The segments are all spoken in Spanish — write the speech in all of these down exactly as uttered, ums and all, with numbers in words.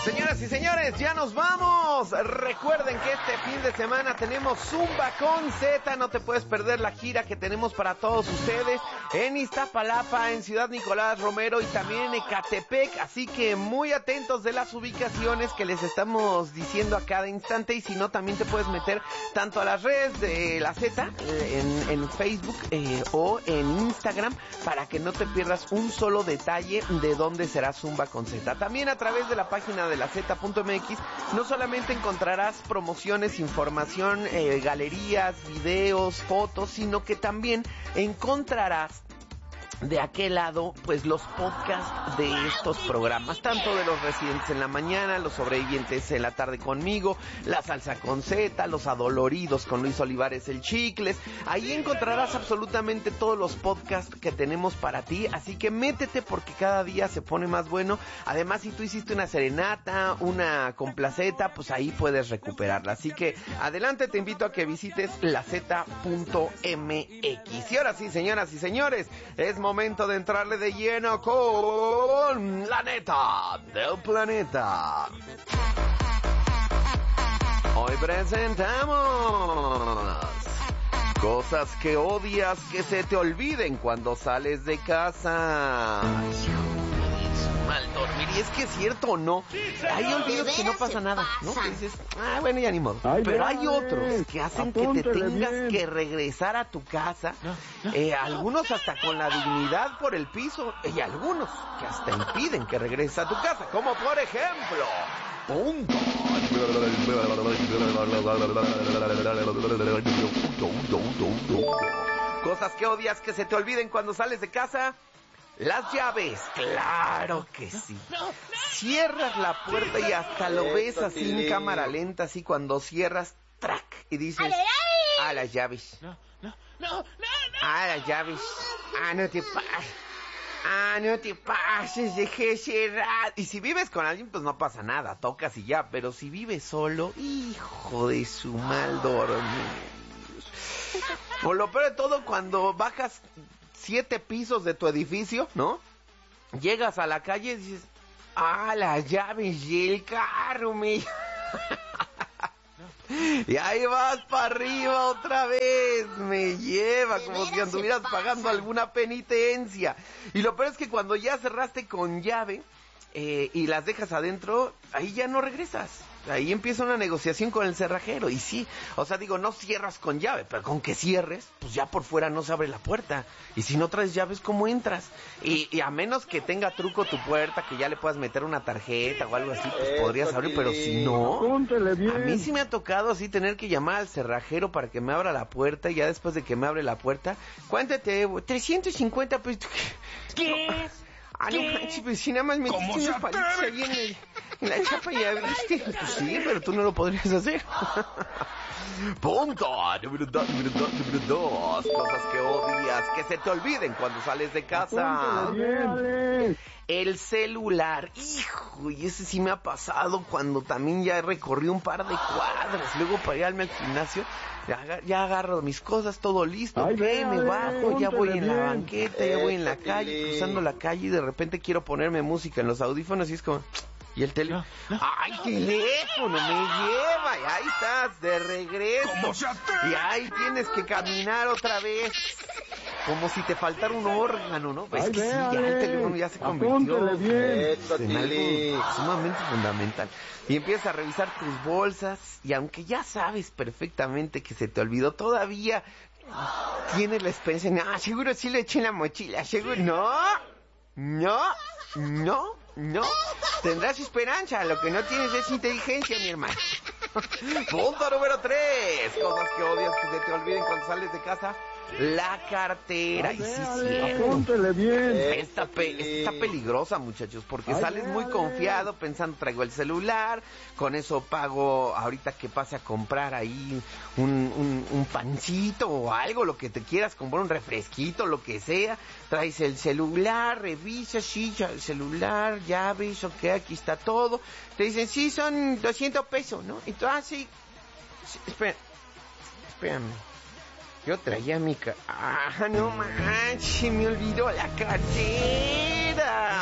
Señoras y señores, ya nos vamos. Recuerden que este fin de semana tenemos Zumba con Z. No te puedes perder la gira que tenemos para todos ustedes en Iztapalapa, en Ciudad Nicolás Romero y también en Ecatepec. Así que muy atentos de las ubicaciones que les estamos diciendo a cada instante. Y si no, también te puedes meter tanto a las redes de la Z en, en Facebook eh, o en Instagram para que no te pierdas un solo detalle de dónde será Zumba con Z. También a través de la página de la Z punto M X no solamente encontrarás promociones, información, eh, galerías, videos, fotos, sino que también encontrarás de aquel lado, pues los podcasts de estos programas, tanto de los residentes en la mañana, los sobrevivientes en la tarde conmigo, la salsa con Z, los adoloridos con Luis Olivares el Chicles. Ahí encontrarás absolutamente todos los podcasts que tenemos para ti, así que métete porque cada día se pone más bueno. Además, si tú hiciste una serenata, una complaceta, pues ahí puedes recuperarla. Así que adelante, te invito a que visites la Z punto M X. Y ahora sí, señoras y señores, es momento de entrarle de lleno con la neta del planeta. Hoy presentamos cosas que odias que se te olviden cuando sales de casa. Mal dormir, y es que es cierto o no, hay olvidos que no pasa nada, ¿no? Que dices, ah, bueno, ya ni modo. Pero hay otros que hacen que te tengas que regresar a tu casa, eh, algunos hasta con la dignidad por el piso, y algunos que hasta impiden que regreses a tu casa, como por ejemplo, punto. Cosas que odias que se te olviden cuando sales de casa. Las llaves, claro que sí. Cierras la puerta y hasta lo ves así en cámara lenta, así cuando cierras, track, y dices, ah, las llaves. No, no, no, no, no. Ah, las llaves. Ah, no te pases. Ah, no te pases, dejé cerrar. Y si vives con alguien, pues no pasa nada, tocas y ya. Pero si vives solo, hijo de su mal dormir. O lo peor de todo, cuando bajas siete pisos de tu edificio, ¿no? Llegas a la calle y dices, ah, las llaves y el carro, me... Y ahí vas para arriba otra vez, me lleva como si anduvieras pagando alguna penitencia. Y lo peor es que cuando ya cerraste con llave eh, y las dejas adentro, ahí ya no regresas. Ahí empieza una negociación con el cerrajero. Y sí, o sea, digo, no cierras con llave, pero con que cierres, pues ya por fuera no se abre la puerta. Y si no traes llaves, ¿cómo entras? Y, y a menos que tenga truco tu puerta, que ya le puedas meter una tarjeta o algo así, pues podrías abrir. Pero si no, a mí sí me ha tocado así tener que llamar al cerrajero para que me abra la puerta. Y ya después de que me abre la puerta, cuéntate, trescientos cincuenta pesos. ¿Qué? Ah, no manches, pues si nada más metiste unos palitos ahí en, el, en la chapa y abriste. Pues sí, pero tú no lo podrías hacer. Punto número dos, número dos, número dos. Cosas que odias, que se te olviden cuando sales de casa. El celular, hijo, y ese sí me ha pasado cuando también ya recorrí un par de cuadras. Luego para irme al gimnasio, ya, ya agarro mis cosas, todo listo. Ay, ¿qué? Me bajo, ya voy en bien. La banqueta, ya voy en la calle, cruzando la calle y de repente quiero ponerme música en los audífonos y es como... ¿Y el teléfono? No, no. ¡Ay, teléfono! Me lleva. Y ahí estás, de regreso. Y ahí tienes que caminar otra vez. Como si te faltara un órgano, ¿no? Pues es que sí, ya el teléfono ya se convirtió en algo sumamente fundamental. Y empiezas a revisar tus bolsas. Y aunque ya sabes perfectamente que se te olvidó, todavía tienes la esperanza. No, seguro sí lo eché en la mochila. Seguro. No, no, no. No, tendrás esperanza, lo que no tienes es inteligencia, mi hermano. Punto número tres. Cosas que odias que se te olviden cuando sales de casa. La cartera. Ay, y sí, sí. Apúntele bien. Esta, pe está peligrosa, muchachos, porque ay, sales muy confiado pensando, traigo el celular, con eso pago ahorita que pase a comprar ahí un, un, un pancito o algo, lo que te quieras, comprar un refresquito, lo que sea. Traes el celular, revisas, sí, ya, el celular, llaves, ok, aquí está todo. Te dicen, sí, son doscientos pesos, ¿no? Y tú, ah, sí, sí espera, espérame. Yo traía mi... Ca ah, no manches, me olvidó la cartera.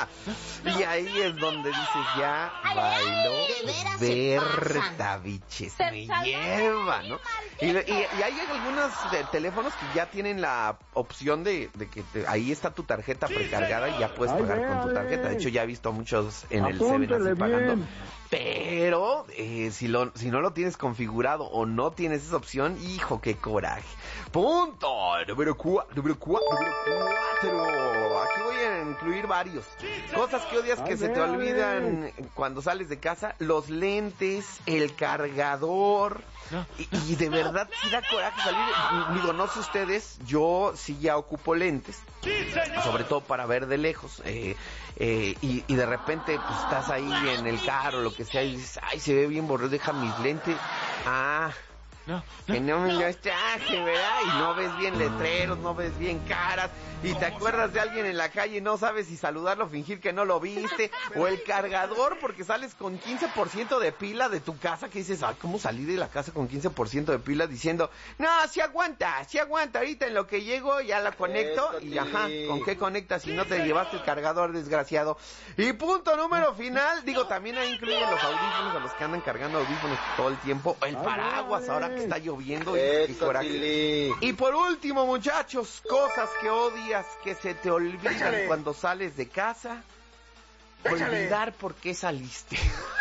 Y ahí es donde dices, ya bailó Berta, biches, me lleva, ¿no? Y, y, y hay algunos de teléfonos que ya tienen la opción de, de que te, ahí está tu tarjeta precargada y ya puedes pagar con tu tarjeta. De hecho, ya he visto muchos en el Seven así pagando. Pero eh, si, lo, si no lo tienes configurado o no tienes esa opción, hijo, qué coraje. Punto número cuatro, número cuatro, número cuatro. Aquí voy a incluir varios. Cosas que odias que se te olvidan cuando sales de casa. Los lentes, el cargador. Y, y de verdad sí da coraje salir. Digo, no sé ustedes, yo sí ya ocupo lentes. Sobre todo para ver de lejos. Eh, eh, y, y de repente pues estás ahí en el carro, lo que sea, y dices, ay, se ve bien borroso, deja mis lentes. Ah... No, no, que no me lo traje, ¿verdad? Y no ves bien letreros, no ves bien caras, y te acuerdas de alguien en la calle y no sabes si saludarlo o fingir que no lo viste, o el cargador porque sales con quince por ciento de pila de tu casa, que dices, ay, ¿cómo salí de la casa con quince por ciento de pila? Diciendo, no, sí aguanta, sí aguanta, ahorita en lo que llego ya la conecto, y ajá, ¿con qué conectas si no te llevaste el cargador, desgraciado? Y punto número final, digo, también ahí incluyen los audífonos, a los que andan cargando audífonos todo el tiempo, el paraguas ahora que está lloviendo, y, y coraje. Y por último, muchachos, cosas que odias que se te olvidan Échale. Cuando sales de casa. Échale. Olvidar por qué saliste.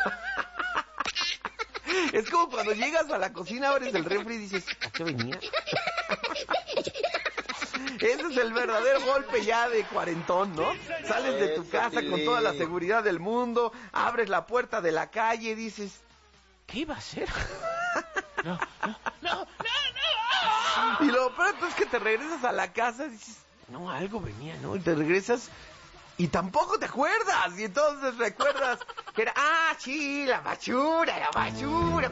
Es como cuando llegas a la cocina, abres el refri y dices, ¿a qué venía? Ese es el verdadero golpe ya de cuarentón, ¿no? Sales de tu casa con toda la seguridad del mundo, abres la puerta de la calle y dices, ¿qué iba a hacer? No, no, no, no, no. Y lo peor es que te regresas a la casa y dices, no, algo venía, ¿no? Y te regresas y tampoco te acuerdas. Y entonces recuerdas que era, ah, sí, la basura, la basura.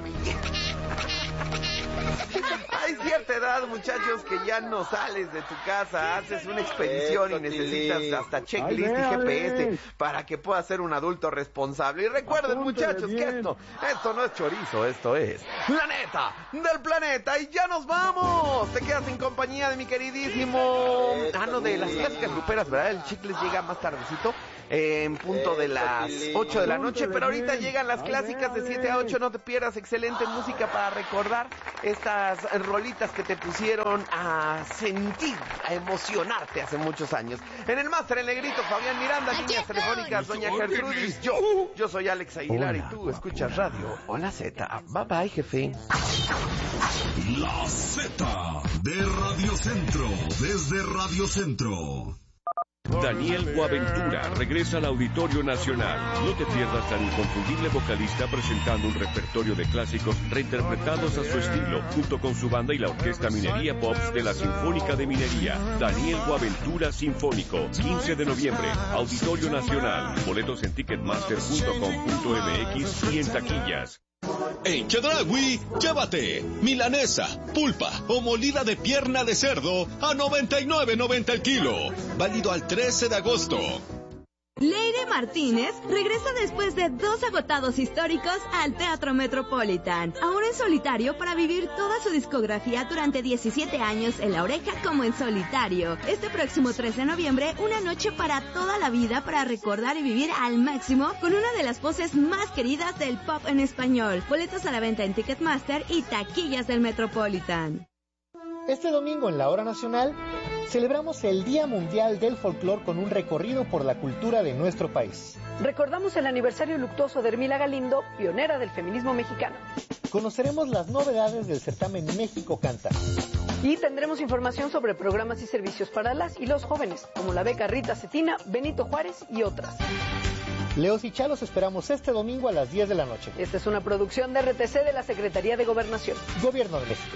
Hay cierta edad, muchachos, que ya no sales de tu casa, haces una expedición y necesitas hasta checklist y G P S para que puedas ser un adulto responsable. Y recuerden, muchachos, que esto, esto no es chorizo, esto es la neta del planeta. Y ya nos vamos. Te quedas en compañía de mi queridísimo... Ah, no, de las clásicas gruperas, ¿verdad? El chicles llega más tardecito, eh, en punto de las ocho de la noche, pero ahorita llegan las clásicas de siete a ocho. No te pierdas, excelente música para recordar estas rolitas que te pusieron a sentir, a emocionarte hace muchos años. En el máster, el negrito Fabián Miranda, líneas telefónicas, doña Gertrudis. Yo, yo soy Alex Aguilar. Hola, y tú escuchas hola. Radio Hola Z. Bye bye, jefe. La Z de Radio Centro, desde Radio Centro. Daniel Boaventura regresa al Auditorio Nacional. No te pierdas al inconfundible vocalista presentando un repertorio de clásicos reinterpretados a su estilo, junto con su banda y la Orquesta Minería Pops de la Sinfónica de Minería. Daniel Boaventura Sinfónico, quince de noviembre, Auditorio Nacional. Boletos en ticketmaster punto com punto m x y en taquillas. En Chedraui, llévate milanesa, pulpa o molida de pierna de cerdo a noventa y nueve noventa el kilo. Válido al trece de agosto. Leire Martínez regresa después de dos agotados históricos al Teatro Metropolitan, ahora en solitario para vivir toda su discografía durante diecisiete años en La Oreja como en solitario. Este próximo trece de noviembre, una noche para toda la vida para recordar y vivir al máximo con una de las voces más queridas del pop en español. Boletos a la venta en Ticketmaster y taquillas del Metropolitan. Este domingo en la Hora Nacional celebramos el Día Mundial del Folclor con un recorrido por la cultura de nuestro país. Recordamos el aniversario luctuoso de Hermila Galindo, pionera del feminismo mexicano. Conoceremos las novedades del certamen México Canta. Y tendremos información sobre programas y servicios para las y los jóvenes, como la beca Rita Cetina, Benito Juárez y otras. Leos y Chalos esperamos este domingo a las diez de la noche. Esta es una producción de R T C de la Secretaría de Gobernación. Gobierno de México.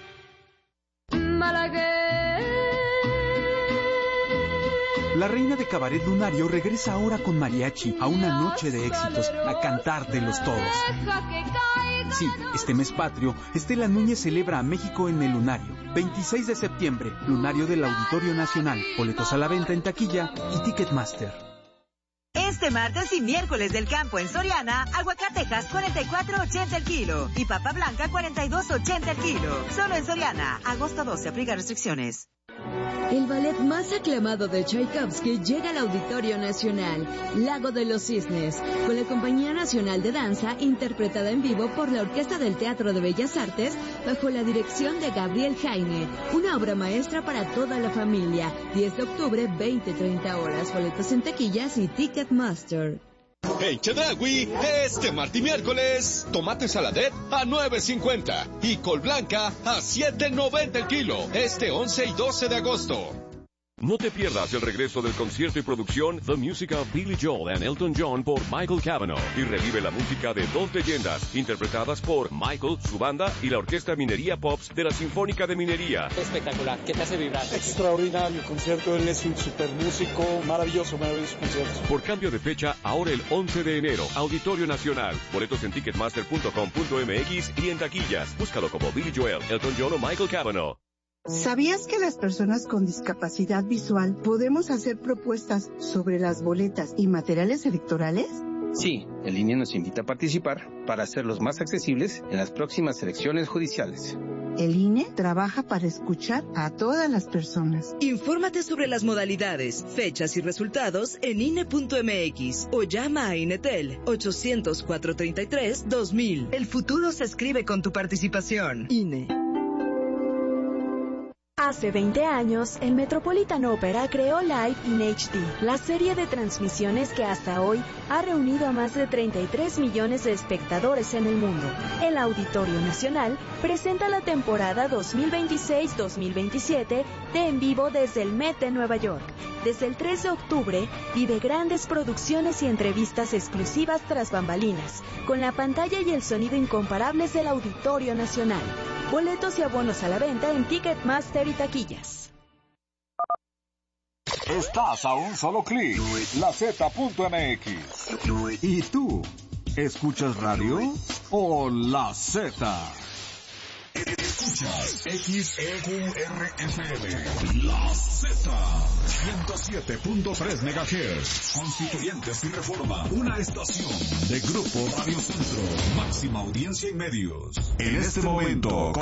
La reina de cabaret lunario regresa ahora con mariachi a una noche de éxitos, a cantar de los todos. Sí, este mes patrio, Estela Núñez celebra a México en el Lunario. veintiséis de septiembre, Lunario del Auditorio Nacional. Boletos a la venta en taquilla y Ticketmaster. Este martes y miércoles del campo en Soriana, aguacatejas cuarenta y cuatro ochenta el kilo y papa blanca cuarenta y dos ochenta el kilo. Solo en Soriana, agosto doce, aplica restricciones. El ballet más aclamado de Tchaikovsky llega al Auditorio Nacional, Lago de los Cisnes, con la Compañía Nacional de Danza, interpretada en vivo por la Orquesta del Teatro de Bellas Artes, bajo la dirección de Gabriel Jaime. Una obra maestra para toda la familia. diez de octubre, veinte treinta horas. Boletos en taquillas y Ticketmaster. En Chedraui, este martes y miércoles, tomate saladet a nueve cincuenta y col blanca a siete noventa el kilo, este once y doce de agosto. No te pierdas el regreso del concierto y producción The Music of Billy Joel and Elton John por Michael Cavanaugh y revive la música de dos leyendas interpretadas por Michael, su banda y la Orquesta Minería Pops de la Sinfónica de Minería. Espectacular, ¿qué te hace vibrar? Extraordinario concierto, él es un super músico, maravilloso, maravilloso concierto. Por cambio de fecha, ahora el once de enero, Auditorio Nacional. Boletos en ticketmaster punto com punto m x y en taquillas. Búscalo como Billy Joel, Elton John o Michael Cavanaugh. ¿Sabías que las personas con discapacidad visual podemos hacer propuestas sobre las boletas y materiales electorales? Sí, el I N E nos invita a participar para hacerlos más accesibles en las próximas elecciones judiciales. El I N E trabaja para escuchar a todas las personas. Infórmate sobre las modalidades, fechas y resultados en I N E punto m x o llama a Inetel ochocientos, cuatrocientos treinta y tres, dos mil. El futuro se escribe con tu participación. I N E. Hace veinte años, el Metropolitan Opera creó Live in H D, la serie de transmisiones que hasta hoy ha reunido a más de treinta y tres millones de espectadores en el mundo. El Auditorio Nacional presenta la temporada dos mil veintiséis dos mil veintisiete de En Vivo desde el Met de Nueva York. Desde el tres de octubre, vive grandes producciones y entrevistas exclusivas tras bambalinas, con la pantalla y el sonido incomparables del Auditorio Nacional. Boletos y abonos a la venta en Ticketmaster y taquillas. Estás a un solo clic, la Z punto m x. ¿Y tú? ¿Escuchas radio o la Z? Escuchas X E Q R F M, la Z, ciento siete punto tres megahertz, Constituyentes y Reforma, una estación de Grupo Radio Centro, máxima audiencia y medios. En este momento